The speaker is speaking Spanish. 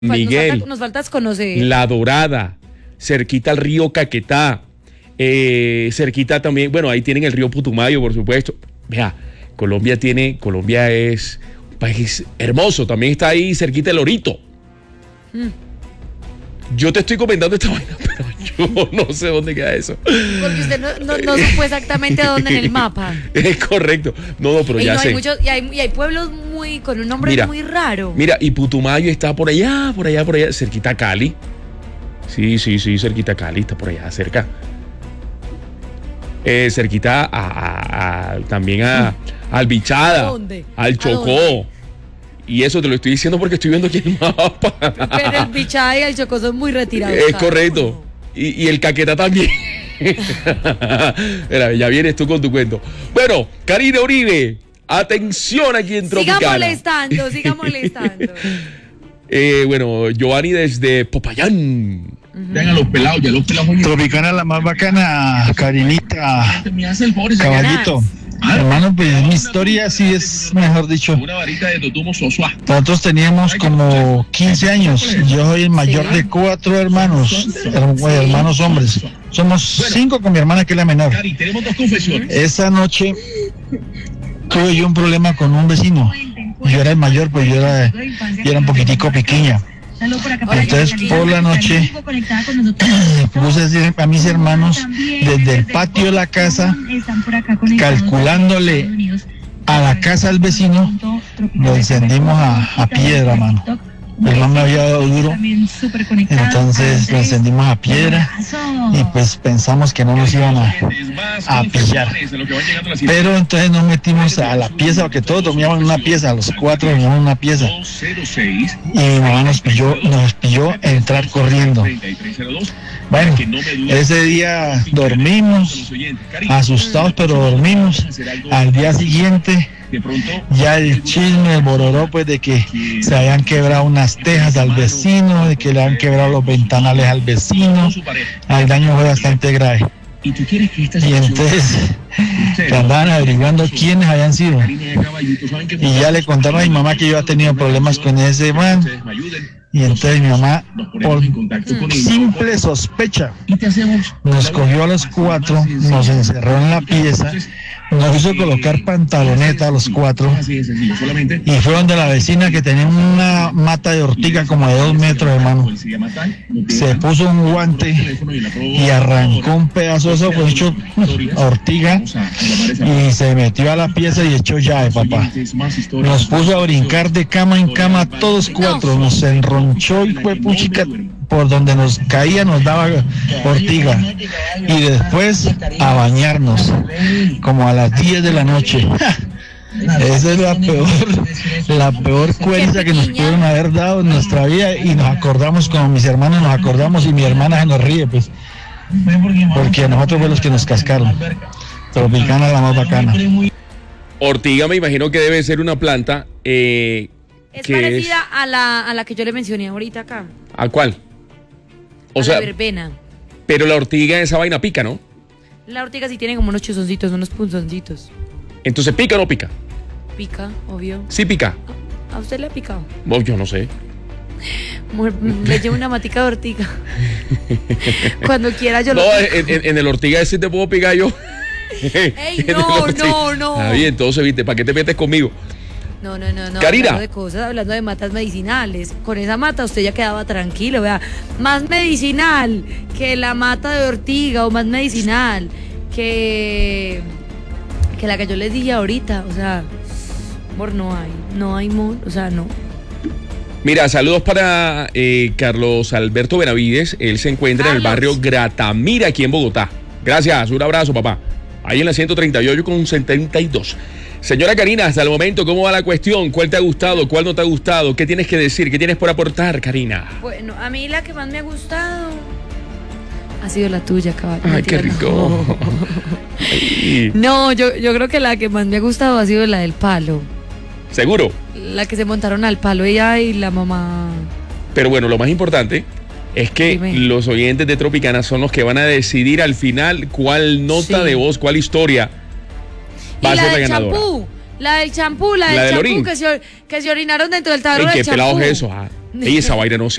Miguel, nos faltas conocer. La Dorada, cerquita al río Caquetá, cerquita también, bueno, ahí tienen el río Putumayo, por supuesto. Vea, Colombia es un país hermoso, también está ahí cerquita el Orito. Yo te estoy comentando esta vaina, pero yo no sé dónde queda eso. Porque usted no supo exactamente dónde en el mapa. Es correcto. No, pero ya sé. Hay pueblos con un nombre muy raro. Mira, y Putumayo está por allá, cerquita a Cali. Sí, cerquita a Cali, está por allá, cerca. Cerquita también al Bichada, ¿Dónde? al Chocó. Y eso te lo estoy diciendo porque estoy viendo aquí el mapa. Pero el Bichada y el Chocó son muy retirados. Es correcto. Y el Caquetá también. Mira, ya vienes tú con tu cuento. Bueno, Karina Uribe, atención aquí en Tropicana. Siga molestando. Bueno, Giovanni desde Popayán. Vean a los pelados, ya los pelados. Tropicana la más bacana, Karinita, caballito. Hermano, pues mi historia sí es, mejor dicho. Una varita de Totumo Sosua. Nosotros teníamos como 15 años. Yo soy el mayor de 4 hermanos, hermanos hombres. Somos 5 con mi hermana que es la menor. Cari, tenemos 2 confesiones. Esa noche tuve yo un problema con un vecino. Yo era el mayor, pues yo era un poquitico pequeña. Entonces por la noche puse a decir a mis hermanos desde el patio de la casa, calculándole a la casa del vecino, lo encendimos a piedra, mano. Pues no me había dado duro, entonces lo encendimos a piedra y pues pensamos que no nos iban a pillar. Pero entonces nos metimos a la pieza, porque todos dormíamos en una pieza, los 4 dormíamos en una pieza. Y mi mamá nos pilló entrar corriendo. Bueno, ese día dormimos, asustados, pero dormimos. Al día siguiente ya el chisme, el bororó, pues de que se habían quebrado unas tejas al vecino, de que le han quebrado los ventanales al vecino. El daño fue bastante grave. Y entonces que andaban averiguando quiénes habían sido. Y ya le contaron a mi mamá que yo había tenido problemas con ese man. Y entonces mi mamá, por simple sospecha, nos cogió a los 4, nos encerró en la pieza, nos hizo colocar pantaloneta a los 4 y fue donde la vecina, que tenía una mata de ortiga como de 2 metros, hermano, se puso un guante y arrancó un pedazo de eso, pues hecho ortiga, y se metió a la pieza y echó llave, papá. Nos puso a brincar de cama en cama todos 4, nos enronchó y fue puchica. Por donde nos caía nos daba ortiga, y después a bañarnos como a las 10 de la noche. Esa es la peor cuerda que nos pudieron haber dado en nuestra vida, y nos acordamos, como mis hermanos nos acordamos, y mi hermana se nos ríe, pues, porque a nosotros fue los que nos cascaron. Tropicana la más bacana. Ortiga me imagino que debe ser una planta es parecida a la que yo le mencioné ahorita acá. ¿A cuál? O sea, la verbena. Pero la ortiga, esa vaina pica, ¿no? La ortiga sí tiene como unos chuzoncitos, unos punzoncitos. Entonces, ¿pica o no pica? Pica, obvio. Sí pica. ¿A usted le ha picado? Oh, yo no sé. Le llevo una matica de ortiga. Cuando quiera yo lo pico. En el ortiga ese te puedo picar yo. ¡Ey, no! Está bien, entonces, viste, ¿para qué te metes conmigo? No. Karina. Hablando de matas medicinales. Con esa mata usted ya quedaba tranquilo, vea. Más medicinal que la mata de ortiga, o más medicinal que la que yo les dije ahorita. O sea, amor, no hay amor, o sea, no. Mira, saludos para Carlos Alberto Benavides. Él se encuentra en el barrio Gratamira, aquí en Bogotá. Gracias, un abrazo, papá. Ahí en la 138 con 72. Señora Karina, hasta el momento, ¿cómo va la cuestión? ¿Cuál te ha gustado? ¿Cuál no te ha gustado? ¿Qué tienes que decir? ¿Qué tienes por aportar, Karina? Bueno, a mí la que más me ha gustado ha sido la tuya, caballo. Ay, qué rico. No, yo creo que la que más me ha gustado ha sido la del palo. ¿Seguro? La que se montaron al palo, ella y la mamá. Pero bueno, lo más importante es que los oyentes de Tropicana son los que van a decidir al final cuál nota de voz, cuál historia va a ser la ganadora. La del champú que se orinaron dentro del tarro del champú. ¿Qué pelado es eso? Ey, esa vaina no se